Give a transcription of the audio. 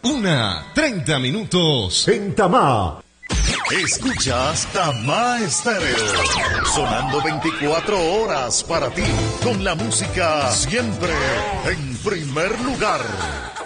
1:30 minutos en Tamá. Escuchas Tamá Estéreo, sonando 24 horas para ti, con la música siempre en primer lugar.